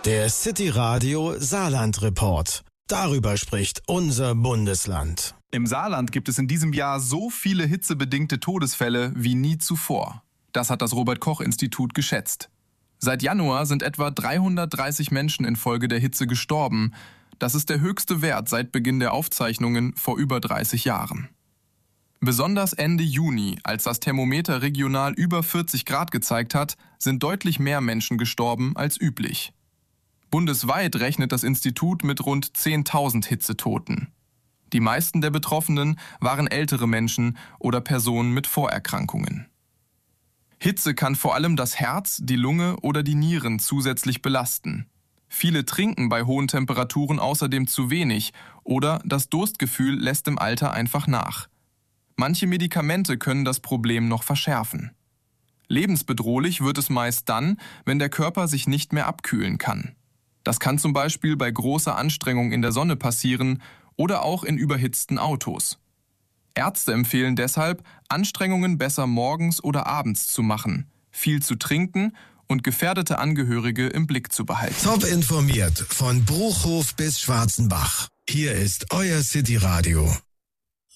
Der City Radio Saarland Report. Darüber spricht unser Bundesland. Im Saarland gibt es in diesem Jahr so viele hitzebedingte Todesfälle wie nie zuvor. Das hat das Robert-Koch-Institut geschätzt. Seit Januar sind etwa 330 Menschen infolge der Hitze gestorben. Das ist der höchste Wert seit Beginn der Aufzeichnungen vor über 30 Jahren. Besonders Ende Juni, als das Thermometer regional über 40 Grad gezeigt hat, sind deutlich mehr Menschen gestorben als üblich. Bundesweit rechnet das Institut mit rund 10.000 Hitzetoten. Die meisten der Betroffenen waren ältere Menschen oder Personen mit Vorerkrankungen. Hitze kann vor allem das Herz, die Lunge oder die Nieren zusätzlich belasten. Viele trinken bei hohen Temperaturen außerdem zu wenig oder das Durstgefühl lässt im Alter einfach nach. Manche Medikamente können das Problem noch verschärfen. Lebensbedrohlich wird es meist dann, wenn der Körper sich nicht mehr abkühlen kann. Das kann zum Beispiel bei großer Anstrengung in der Sonne passieren oder auch in überhitzten Autos. Ärzte empfehlen deshalb, Anstrengungen besser morgens oder abends zu machen, viel zu trinken und gefährdete Angehörige im Blick zu behalten. Top informiert von Bruchhof bis Schwarzenbach. Hier ist euer City Radio.